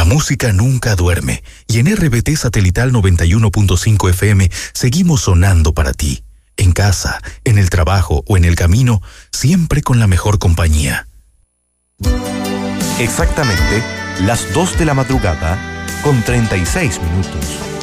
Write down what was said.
música nunca duerme y en RBT Satelital 91.5 FM seguimos sonando para ti. En casa, en el trabajo o en el camino, siempre con la mejor compañía. Exactamente las 2 de la madrugada con 36 minutos.